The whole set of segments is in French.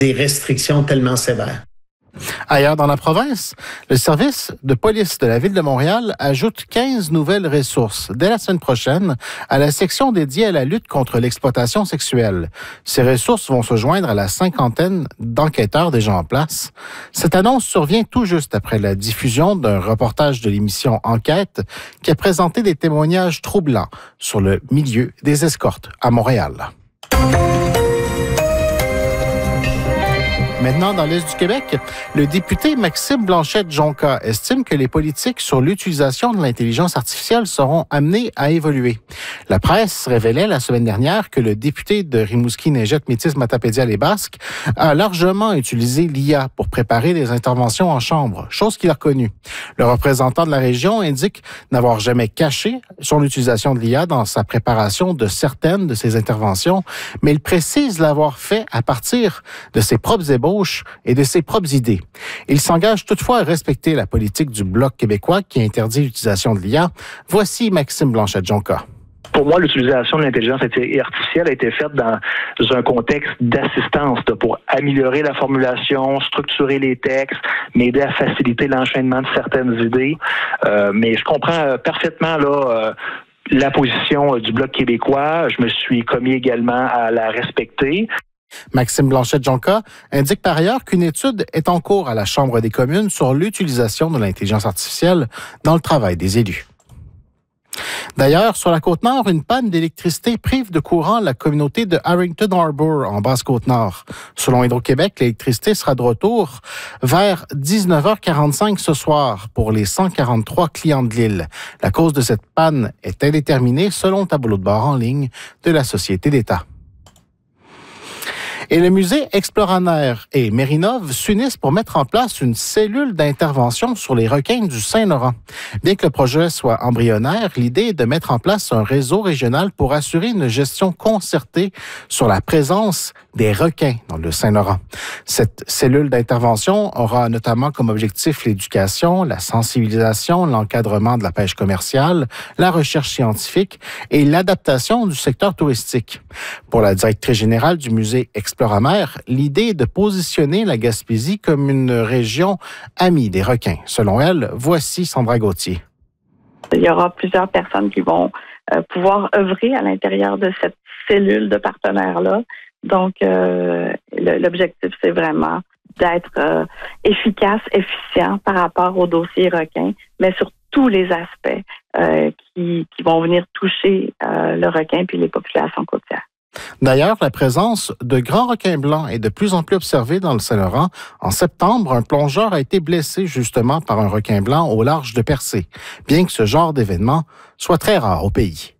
des restrictions tellement sévères. Ailleurs dans la province, le service de police de la Ville de Montréal ajoute 15 nouvelles ressources dès la semaine prochaine à la section dédiée à la lutte contre l'exploitation sexuelle. Ces ressources vont se joindre à la cinquantaine d'enquêteurs déjà en place. Cette annonce survient tout juste après la diffusion d'un reportage de l'émission Enquête qui a présenté des témoignages troublants sur le milieu des escortes à Montréal. Maintenant, dans l'Est du Québec, le député Maxime Blanchette-Jonca estime que les politiques sur l'utilisation de l'intelligence artificielle seront amenées à évoluer. La presse révélait la semaine dernière que le député de Rimouski-Neigette-Métis-Matapédia-les-Basques a largement utilisé l'IA pour préparer des interventions en chambre, chose qu'il a reconnue. Le représentant de la région indique n'avoir jamais caché son utilisation de l'IA dans sa préparation de certaines de ses interventions, mais il précise l'avoir fait à partir de ses propres ébauches et de ses propres idées. Il s'engage toutefois à respecter la politique du Bloc québécois qui interdit l'utilisation de l'IA. Voici Maxime Blanchette-Jonca. Pour moi, l'utilisation de l'intelligence artificielle a été faite dans un contexte d'assistance pour améliorer la formulation, structurer les textes, m'aider à faciliter l'enchaînement de certaines idées. Mais je comprends parfaitement la position du Bloc québécois. Je me suis commis également à la respecter. Maxime Blanchette-Jonca indique par ailleurs qu'une étude est en cours à la Chambre des communes sur l'utilisation de l'intelligence artificielle dans le travail des élus. D'ailleurs, sur la Côte-Nord, une panne d'électricité prive de courant la communauté de Harrington Harbour en Basse-Côte-Nord. Selon Hydro-Québec, l'électricité sera de retour vers 19h45 ce soir pour les 143 clients de l'île. La cause de cette panne est indéterminée selon le tableau de bord en ligne de la Société d'État. Et le musée Exploraner et Mérinov s'unissent pour mettre en place une cellule d'intervention sur les requins du Saint-Laurent. Bien que le projet soit embryonnaire, l'idée est de mettre en place un réseau régional pour assurer une gestion concertée sur la présence des requins dans le Saint-Laurent. Cette cellule d'intervention aura notamment comme objectif l'éducation, la sensibilisation, l'encadrement de la pêche commerciale, la recherche scientifique et l'adaptation du secteur touristique. Pour la directrice générale du musée Exploraner, l'idée est de positionner la Gaspésie comme une région amie des requins. Selon elle, voici Sandra Gauthier. Il y aura plusieurs personnes qui vont pouvoir œuvrer à l'intérieur de cette cellule de partenaires-là. Donc, l'objectif, c'est vraiment d'être efficace, efficient par rapport au dossier requin, mais sur tous les aspects qui vont venir toucher le requin puis les populations côtières. D'ailleurs, la présence de grands requins blancs est de plus en plus observée dans le Saint-Laurent. En septembre, un plongeur a été blessé justement par un requin blanc au large de Percé, bien que ce genre d'événement soit très rare au pays.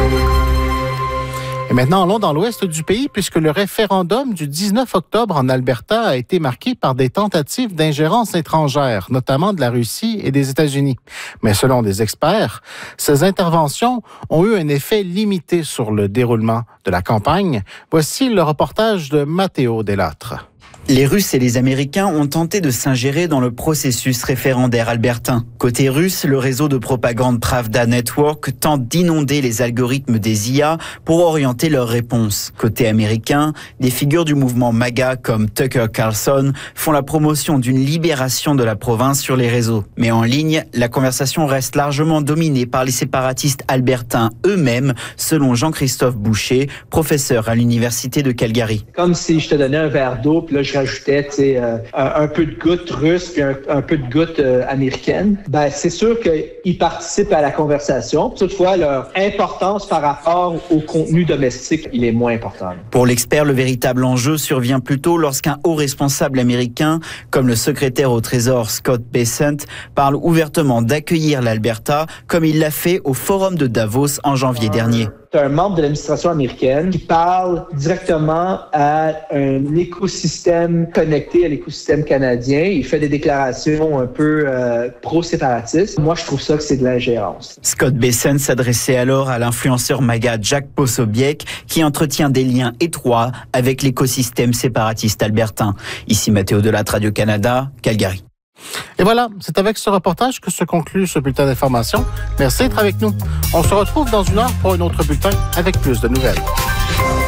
Et maintenant, allons dans l'ouest du pays, puisque le référendum du 19 octobre en Alberta a été marqué par des tentatives d'ingérence étrangère, notamment de la Russie et des États-Unis. Mais selon des experts, ces interventions ont eu un effet limité sur le déroulement de la campagne. Voici le reportage de Matteo Delattre. Les Russes et les Américains ont tenté de s'ingérer dans le processus référendaire albertain. Côté russe, le réseau de propagande Pravda Network tente d'inonder les algorithmes des IA pour orienter leurs réponses. Côté américain, des figures du mouvement MAGA comme Tucker Carlson font la promotion d'une libération de la province sur les réseaux. Mais en ligne, la conversation reste largement dominée par les séparatistes albertains eux-mêmes, selon Jean-Christophe Boucher, professeur à l'université de Calgary. Comme si je te donnais un verre d'eau, puis là je rajoutais un peu de gouttes russes puis un peu de gouttes américaines. Ben c'est sûr qu'ils participent à la conversation. Toutefois, leur importance par rapport au contenu domestique, il est moins important. Pour l'expert, le véritable enjeu survient plutôt lorsqu'un haut responsable américain, comme le secrétaire au Trésor Scott Bessent, parle ouvertement d'accueillir l'Alberta, comme il l'a fait au Forum de Davos en janvier dernier. C'est un membre de l'administration américaine qui parle directement à un écosystème connecté à l'écosystème canadien. Il fait des déclarations un peu pro-séparatistes. Moi, je trouve ça que c'est de l'ingérence. Scott Bessent s'adressait alors à l'influenceur MAGA Jack Posobiec, qui entretient des liens étroits avec l'écosystème séparatiste albertain. Ici Matteo Delattre, Radio-Canada, Calgary. Et voilà, c'est avec ce reportage que se conclut ce bulletin d'information. Merci d'être avec nous. On se retrouve dans une heure pour un autre bulletin avec plus de nouvelles.